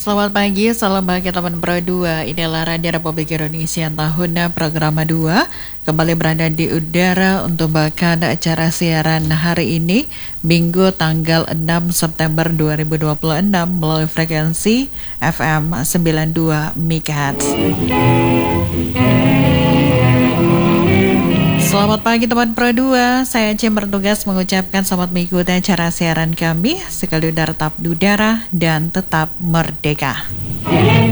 Selamat pagi, salam bahagia teman Pro 2. Inilah Radio Republik Indonesia tahun program 2. Kembali berada di udara untuk bahkan acara siaran hari ini, Minggu tanggal 6 September 2026 melalui frekuensi FM 92 MHz. Selamat pagi teman Pro 2, saya Cem bertugas mengucapkan selamat mengikuti acara siaran kami, sekali udara tetap di udara dan tetap merdeka.